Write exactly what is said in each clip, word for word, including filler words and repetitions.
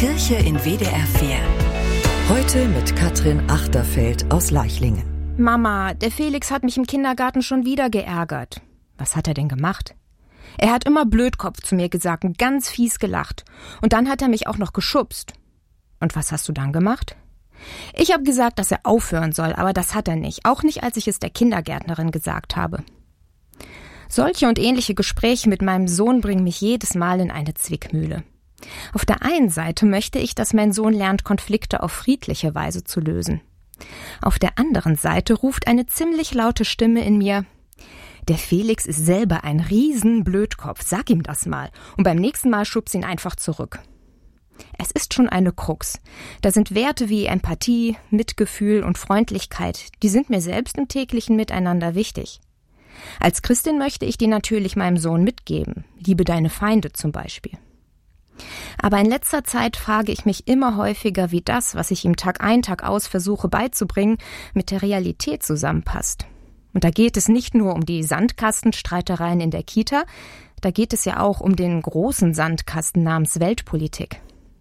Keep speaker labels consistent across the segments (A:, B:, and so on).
A: Kirche in W D R vier. Heute mit Katrin Achterfeld aus Leichlingen.
B: Mama, der Felix hat mich im Kindergarten schon wieder geärgert. Was hat er denn gemacht? Er hat immer Blödkopf zu mir gesagt und ganz fies gelacht. Und dann hat er mich auch noch geschubst. Und was hast du dann gemacht? Ich habe gesagt, dass er aufhören soll, aber das hat er nicht. Auch nicht, als ich es der Kindergärtnerin gesagt habe. Solche und ähnliche Gespräche mit meinem Sohn bringen mich jedes Mal in eine Zwickmühle. Auf der einen Seite möchte ich, dass mein Sohn lernt, Konflikte auf friedliche Weise zu lösen. Auf der anderen Seite ruft eine ziemlich laute Stimme in mir: Der Felix ist selber ein Riesenblödkopf, sag ihm das mal. Und beim nächsten Mal schubst ihn einfach zurück. Es ist schon eine Krux. Da sind Werte wie Empathie, Mitgefühl und Freundlichkeit, die sind mir selbst im täglichen Miteinander wichtig. Als Christin möchte ich die natürlich meinem Sohn mitgeben. Liebe deine Feinde zum Beispiel. Aber in letzter Zeit frage ich mich immer häufiger, wie das, was ich ihm Tag ein, Tag aus versuche beizubringen, mit der Realität zusammenpasst. Und da geht es nicht nur um die Sandkastenstreitereien in der Kita, da geht es ja auch um den großen Sandkasten namens Weltpolitik.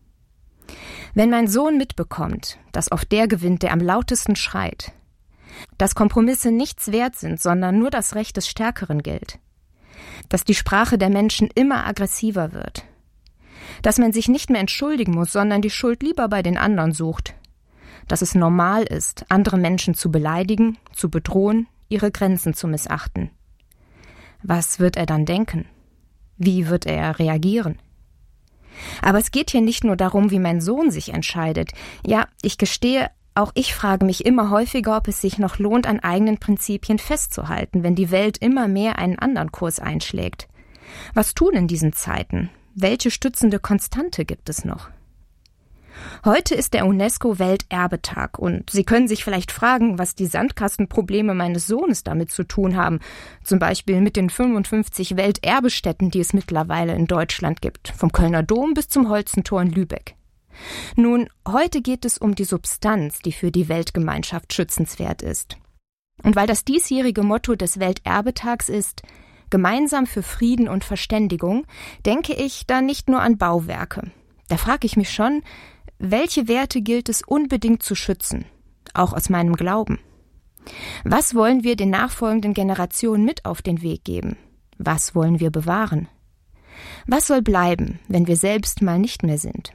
B: Wenn mein Sohn mitbekommt, dass oft der gewinnt, der am lautesten schreit, dass Kompromisse nichts wert sind, sondern nur das Recht des Stärkeren gilt, dass die Sprache der Menschen immer aggressiver wird, dass man sich nicht mehr entschuldigen muss, sondern die Schuld lieber bei den anderen sucht, dass es normal ist, andere Menschen zu beleidigen, zu bedrohen, ihre Grenzen zu missachten. Was wird er dann denken? Wie wird er reagieren? Aber es geht hier nicht nur darum, wie mein Sohn sich entscheidet. Ja, ich gestehe, auch ich frage mich immer häufiger, ob es sich noch lohnt, an eigenen Prinzipien festzuhalten, wenn die Welt immer mehr einen anderen Kurs einschlägt. Was tun in diesen Zeiten? Welche stützende Konstante gibt es noch? Heute ist der UNESCO-Welterbetag und Sie können sich vielleicht fragen, was die Sandkastenprobleme meines Sohnes damit zu tun haben. Zum Beispiel mit den fünfundfünfzig Welterbestätten, die es mittlerweile in Deutschland gibt, vom Kölner Dom bis zum Holstentor in Lübeck. Nun, heute geht es um die Substanz, die für die Weltgemeinschaft schützenswert ist. Und weil das diesjährige Motto des Welterbetags ist: Gemeinsam für Frieden und Verständigung, denke ich da nicht nur an Bauwerke. Da frage ich mich schon, welche Werte gilt es unbedingt zu schützen, auch aus meinem Glauben? Was wollen wir den nachfolgenden Generationen mit auf den Weg geben? Was wollen wir bewahren? Was soll bleiben, wenn wir selbst mal nicht mehr sind?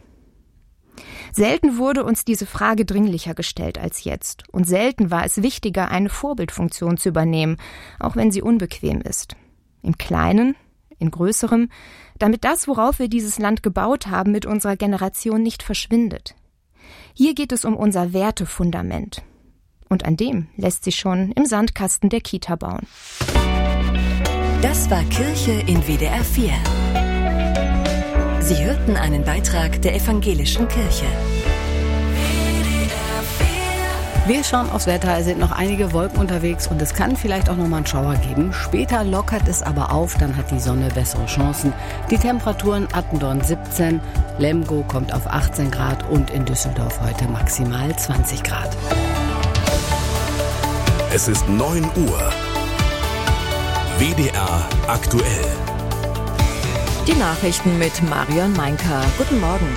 B: Selten wurde uns diese Frage dringlicher gestellt als jetzt, und selten war es wichtiger, eine Vorbildfunktion zu übernehmen, auch wenn sie unbequem ist. Im Kleinen, in Größerem, damit das, worauf wir dieses Land gebaut haben, mit unserer Generation nicht verschwindet. Hier geht es um unser Wertefundament. Und an dem lässt sich schon im Sandkasten der Kita bauen.
A: Das war Kirche in W D R vier. Sie hörten einen Beitrag der Evangelischen Kirche.
C: Wir schauen aufs Wetter, es sind noch einige Wolken unterwegs und es kann vielleicht auch noch mal einen Schauer geben. Später lockert es aber auf, dann hat die Sonne bessere Chancen. Die Temperaturen: Attendorn siebzehn, Lemgo kommt auf achtzehn Grad und in Düsseldorf heute maximal zwanzig Grad.
D: Es ist neun Uhr. W D R aktuell.
E: Die Nachrichten mit Marion Meinker. Guten Morgen.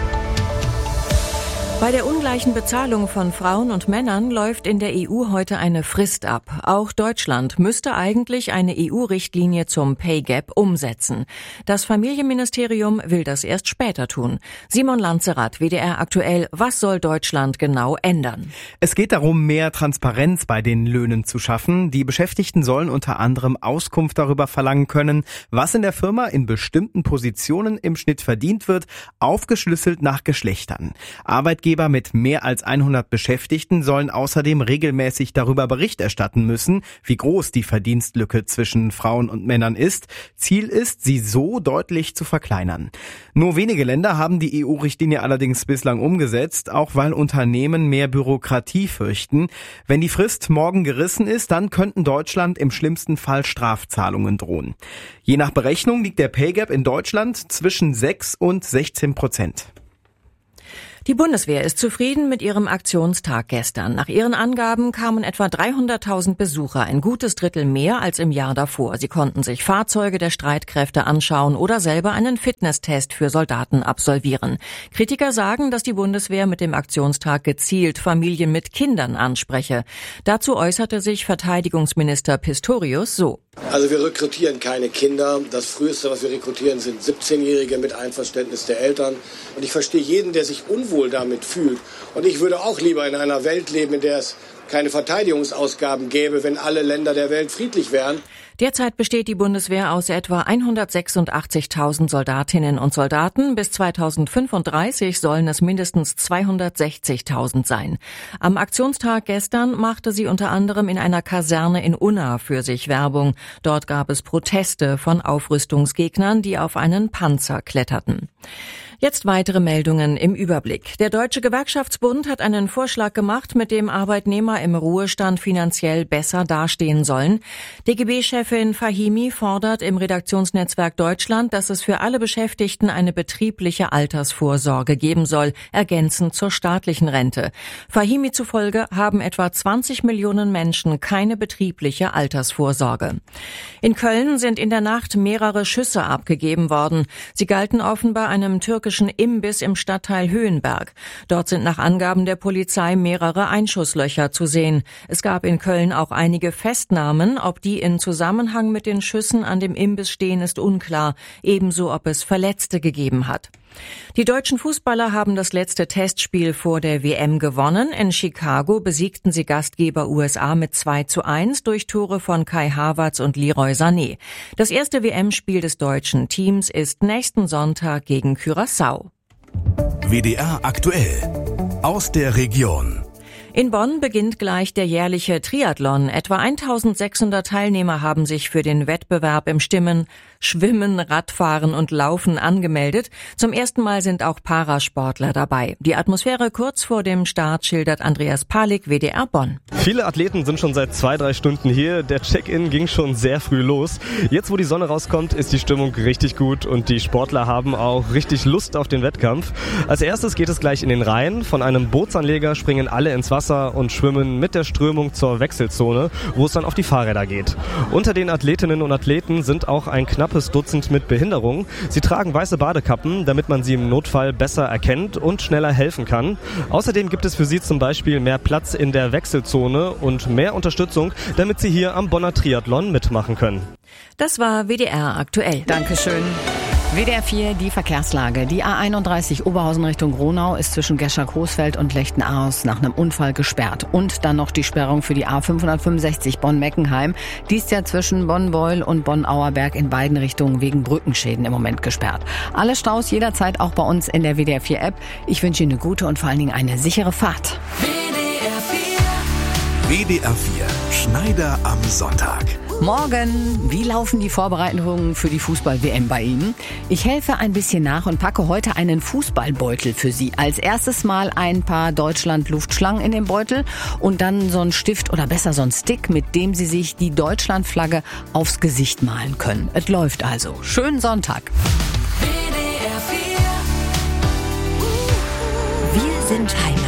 E: Bei der ungleichen Bezahlung von Frauen und Männern läuft in der E U heute eine Frist ab. Auch Deutschland müsste eigentlich eine E U-Richtlinie zum Pay Gap umsetzen. Das Familienministerium will das erst später tun. Simon Lanzerath, W D R aktuell. Was soll Deutschland genau ändern?
F: Es geht darum, mehr Transparenz bei den Löhnen zu schaffen. Die Beschäftigten sollen unter anderem Auskunft darüber verlangen können, was in der Firma in bestimmten Positionen im Schnitt verdient wird, aufgeschlüsselt nach Geschlechtern. Arbeitgeber mit mehr als hundert Beschäftigten sollen außerdem regelmäßig darüber Bericht erstatten müssen, wie groß die Verdienstlücke zwischen Frauen und Männern ist. Ziel ist, sie so deutlich zu verkleinern. Nur wenige Länder haben die E U-Richtlinie allerdings bislang umgesetzt, auch weil Unternehmen mehr Bürokratie fürchten. Wenn die Frist morgen gerissen ist, dann könnten Deutschland im schlimmsten Fall Strafzahlungen drohen. Je nach Berechnung liegt der Pay Gap in Deutschland zwischen sechs und sechzehn Prozent.
E: Die Bundeswehr ist zufrieden mit ihrem Aktionstag gestern. Nach ihren Angaben kamen etwa dreihunderttausend Besucher, ein gutes Drittel mehr als im Jahr davor. Sie konnten sich Fahrzeuge der Streitkräfte anschauen oder selber einen Fitnesstest für Soldaten absolvieren. Kritiker sagen, dass die Bundeswehr mit dem Aktionstag gezielt Familien mit Kindern anspreche. Dazu äußerte sich Verteidigungsminister Pistorius so.
G: Also wir rekrutieren keine Kinder. Das Früheste, was wir rekrutieren, sind siebzehnjährige mit Einverständnis der Eltern. Und ich verstehe jeden, der sich unwohl damit fühlt. Und ich würde auch lieber in einer Welt leben, in der es keine Verteidigungsausgaben gäbe, wenn alle Länder der Welt friedlich wären.
E: Derzeit besteht die Bundeswehr aus etwa hundertsechsundachtzigtausend Soldatinnen und Soldaten. Bis zweitausendfünfunddreißig sollen es mindestens zweihundertsechzigtausend sein. Am Aktionstag gestern machte sie unter anderem in einer Kaserne in Unna für sich Werbung. Dort gab es Proteste von Aufrüstungsgegnern, die auf einen Panzer kletterten. Jetzt weitere Meldungen im Überblick. Der Deutsche Gewerkschaftsbund hat einen Vorschlag gemacht, mit dem Arbeitnehmer im Ruhestand finanziell besser dastehen sollen. D G B-Chefin Fahimi fordert im Redaktionsnetzwerk Deutschland, dass es für alle Beschäftigten eine betriebliche Altersvorsorge geben soll, ergänzend zur staatlichen Rente. Fahimi zufolge haben etwa zwanzig Millionen Menschen keine betriebliche Altersvorsorge. In Köln sind in der Nacht mehrere Schüsse abgegeben worden. Sie galten offenbar einem türkischen Imbiss im Stadtteil Höhenberg. Dort sind nach Angaben der Polizei mehrere Einschusslöcher zu sehen. Es gab in Köln auch einige Festnahmen. Ob die in Zusammenhang mit den Schüssen an dem Imbiss stehen, ist unklar. Ebenso, ob es Verletzte gegeben hat. Die deutschen Fußballer haben das letzte Testspiel vor der W M gewonnen. In Chicago besiegten sie Gastgeber U S A mit zwei zu eins durch Tore von Kai Havertz und Leroy Sané. Das erste W M-Spiel des deutschen Teams ist nächsten Sonntag gegen Curaçao.
D: W D R aktuell aus der Region.
E: In Bonn beginnt gleich der jährliche Triathlon. Etwa eintausendsechshundert Teilnehmer haben sich für den Wettbewerb im Stimmen, Schwimmen, Radfahren und Laufen angemeldet. Zum ersten Mal sind auch Parasportler dabei. Die Atmosphäre kurz vor dem Start schildert Andreas Palik, W D R Bonn.
H: Viele Athleten sind schon seit zwei, drei Stunden hier. Der Check-in ging schon sehr früh los. Jetzt, wo die Sonne rauskommt, ist die Stimmung richtig gut und die Sportler haben auch richtig Lust auf den Wettkampf. Als erstes geht es gleich in den Rhein. Von einem Bootsanleger springen alle ins Wasser und schwimmen mit der Strömung zur Wechselzone, wo es dann auf die Fahrräder geht. Unter den Athletinnen und Athleten sind auch ein knappes Dutzend mit Behinderung. Sie tragen weiße Badekappen, damit man sie im Notfall besser erkennt und schneller helfen kann. Außerdem gibt es für sie zum Beispiel mehr Platz in der Wechselzone und mehr Unterstützung, damit sie hier am Bonner Triathlon mitmachen können.
E: Das war W D R aktuell.
C: Dankeschön. W D R vier, die Verkehrslage. Die A einunddreißig Oberhausen Richtung Gronau ist zwischen Gescher-Coesfeld und Lechten-Ahrens nach einem Unfall gesperrt. Und dann noch die Sperrung für die A fünfhundertfünfundsechzig Bonn-Meckenheim. Die ist ja zwischen Bonn-Beul und Bonn-Auerberg in beiden Richtungen wegen Brückenschäden im Moment gesperrt. Alle Staus jederzeit auch bei uns in der W D R vier App. Ich wünsche Ihnen eine gute und vor allen Dingen eine sichere Fahrt.
D: W D R vier. W D R vier. Schneider am Sonntag.
C: Morgen, wie laufen die Vorbereitungen für die Fußball-W M bei Ihnen? Ich helfe ein bisschen nach und packe heute einen Fußballbeutel für Sie. Als erstes mal ein paar Deutschland-Luftschlangen in den Beutel und dann so ein Stift oder besser so ein Stick, mit dem Sie sich die Deutschlandflagge aufs Gesicht malen können. Es läuft also. Schönen Sonntag.
A: Wir sind Heimat.